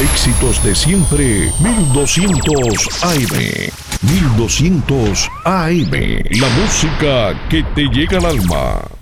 Éxitos de siempre, 1200 AM. 1200 AM. La música que te llega al alma.